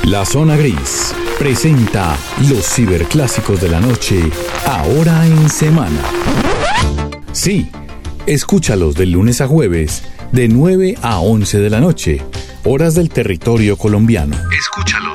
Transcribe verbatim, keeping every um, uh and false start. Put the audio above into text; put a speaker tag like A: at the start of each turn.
A: La Zona Gris presenta los ciberclásicos de la noche, ahora en semana. Sí, escúchalos de lunes a jueves, de nueve a once de la noche, horas del territorio colombiano.
B: Escúchalos